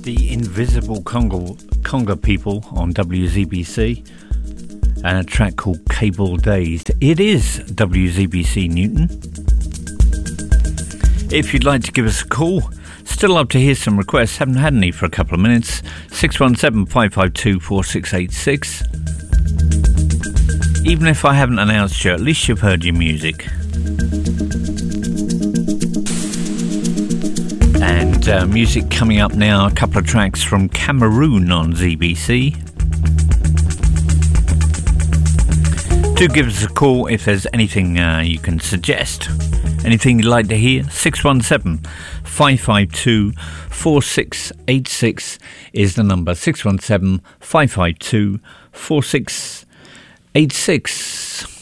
The Invisible Conga People on WZBC, and a track called Cable Dazed. It is WZBC Newton. If you'd like to give us a call, still love to hear some requests, haven't had any for a couple of minutes. 617-552-468-6. Even if I haven't announced you, at least you've heard your music. And music coming up now, a couple of tracks from Cameroon on ZBC. Do give us a call if there's anything you can suggest, anything you'd like to hear. 617-552-4686 is the number. 617-552-4686.